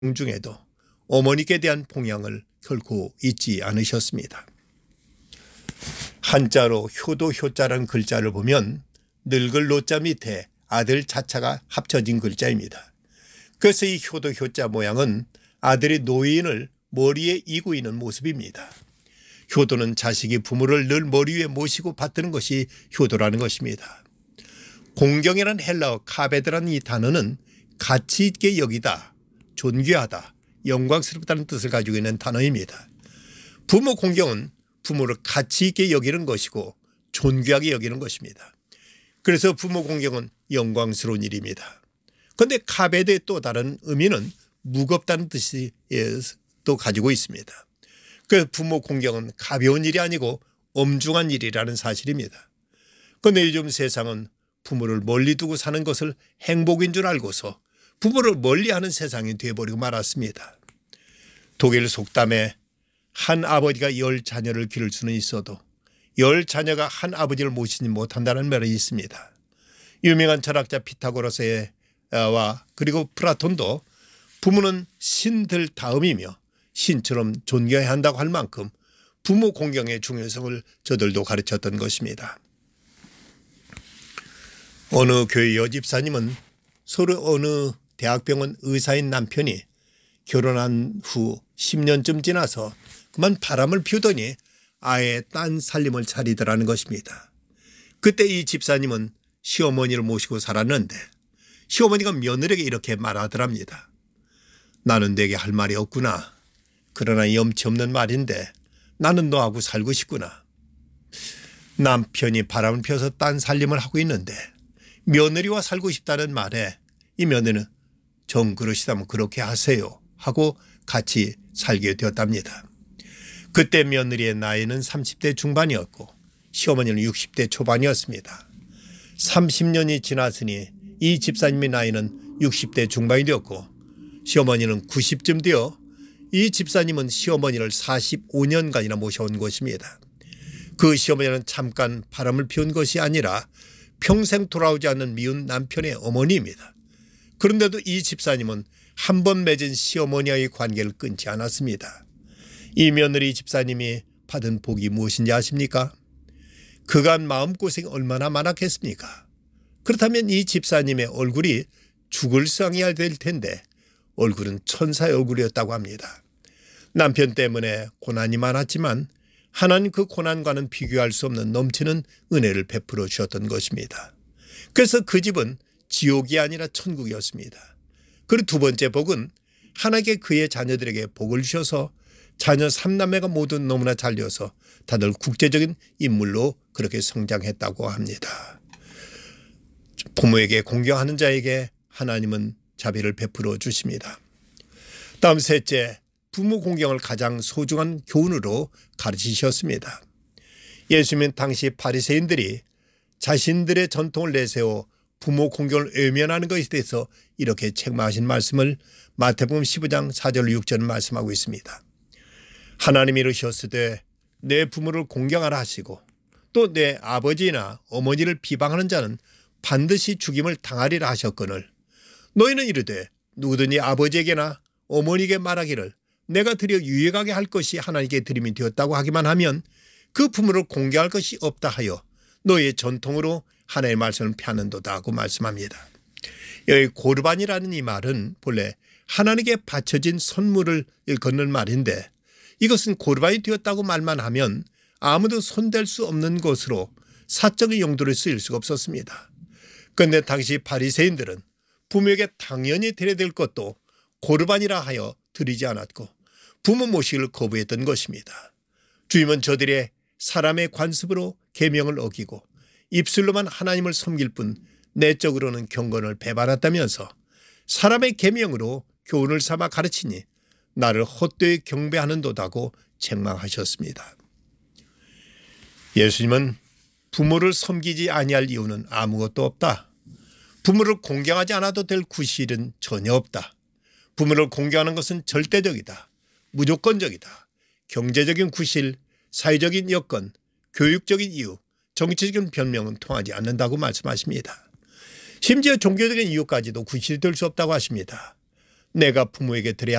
중에도 어머니께 대한 봉양을 결코 잊지 않으셨습니다. 한자로 효도 효자라는 글자를 보면 늙을 노자 밑에 아들 자자가 합쳐진 글자입니다. 그래서 이 효도 효자 모양은 아들이 노인을 머리에 이고 있는 모습입니다. 효도는 자식이 부모를 늘 머리 위에 모시고 받드는 것이 효도라는 것입니다. 공경이라는 헬라어 카베드라는 이 단어는 가치 있게 여기다, 존귀하다, 영광스럽다는 뜻을 가지고 있는 단어입니다. 부모 공경은 부모를 가치 있게 여기는 것이고 존귀하게 여기는 것입니다. 그래서 부모 공경은 영광스러운 일입니다. 그런데 카베드의 또 다른 의미는 무겁다는 뜻이 또 가지고 있습니다. 그 부모 공경은 가벼운 일이 아니고 엄중한 일이라는 사실입니다. 그런데 요즘 세상은 부모를 멀리 두고 사는 것을 행복인 줄 알고서 부모를 멀리하는 세상이 되어버리고 말았습니다. 독일 속담에 한 아버지가 10자녀를 기를 수는 있어도 10자녀가 한 아버지를 모시지 못한다는 말이 있습니다. 유명한 철학자 피타고라스와 그리고 플라톤도 부모는 신들 다음이며 신처럼 존경해야 한다고 할 만큼 부모 공경의 중요성을 저들도 가르쳤던 것입니다. 어느 교회 여집사님은 서로 어느 대학병원 의사인 남편이 결혼한 후 10년쯤 지나서 그만 바람을 피우더니 아예 딴 살림을 차리더라는 것입니다. 그때 이 집사님은 시어머니를 모시고 살았는데 시어머니가 며느리에게 이렇게 말하더랍니다. 나는 내게 할 말이 없구나. 그러나 염치 없는 말인데 나는 너하고 살고 싶구나. 남편이 바람을 피워서 딴 살림을 하고 있는데 며느리와 살고 싶다는 말에 이 며느리는 정 그러시다면 그렇게 하세요 하고 같이 살게 되었답니다. 그때 며느리의 나이는 30대 중반이었고 시어머니는 60대 초반이었습니다. 30년이 지났으니 이 집사님의 나이는 60대 중반이 되었고 시어머니는 90쯤 되어 이 집사님은 시어머니를 45년간이나 모셔온 것입니다. 그 시어머니는 잠깐 바람을 피운 것이 아니라 평생 돌아오지 않는 미운 남편의 어머니입니다. 그런데도 이 집사님은 한 번 맺은 시어머니와의 관계를 끊지 않았습니다. 이 며느리 집사님이 받은 복이 무엇인지 아십니까? 그간 마음고생이 얼마나 많았겠습니까? 그렇다면 이 집사님의 얼굴이 죽을 상이어야 될 텐데 얼굴은 천사의 얼굴이었다고 합니다. 남편 때문에 고난이 많았지만 하나님 그 고난과는 비교할 수 없는 넘치는 은혜를 베풀어 주셨던 것입니다. 그래서 그 집은 지옥이 아니라 천국이었습니다. 그리고 두 번째 복은 하나님께 그의 자녀들에게 복을 주셔서 자녀 3남매가 모두 너무나 잘 되어서 다들 국제적인 인물로 그렇게 성장했다고 합니다. 부모에게 공경하는 자에게 하나님은 자비를 베풀어 주십니다. 다음 셋째, 부모 공경을 가장 소중한 교훈으로 가르치셨습니다. 예수님은 당시 바리새인들이 자신들의 전통을 내세워 부모 공경을 외면하는 것에 대해서 이렇게 책망하신 말씀을 마태복음 15장 4절 6절 말씀하고 있습니다. 하나님이 이르셨으되 내 부모를 공경하라 하시고 또 내 아버지나 어머니를 비방하는 자는 반드시 죽임을 당하리라 하셨거늘 너희는 이르되 누구든지 아버지에게나 어머니에게 말하기를 내가 드려 유익하게 할 것이 하나님께 드림이 되었다고 하기만 하면 그 부모를 공경할 것이 없다 하여 너희의 전통으로 하나님의 말씀을 펴는도다 하고 말씀합니다. 여기 고르반이라는 이 말은 본래 하나님께 바쳐진 선물을 일컫는 말인데 이것은 고르반이 되었다고 말만 하면 아무도 손댈 수 없는 것으로 사적인 용도로 쓰일 수가 없었습니다. 그런데 당시 바리새인들은 부모에게 당연히 드려야 될 것도 고르반이라 하여 드리지 않았고 부모 모시기를 거부했던 것입니다. 주님은 저들의 사람의 관습으로 계명을 어기고 입술로만 하나님을 섬길 뿐 내적으로는 경건을 배반했다면서 사람의 계명으로 교훈을 삼아 가르치니 나를 헛되이 경배하는도다고 책망하셨습니다. 예수님은 부모를 섬기지 아니할 이유는 아무것도 없다. 부모를 공경하지 않아도 될 구실은 전혀 없다. 부모를 공경하는 것은 절대적이다. 무조건적이다. 경제적인 구실, 사회적인 여건, 교육적인 이유, 정치적인 변명은 통하지 않는다고 말씀하십니다. 심지어 종교적인 이유까지도 구실이 될 수 없다고 하십니다. 내가 부모에게 드려야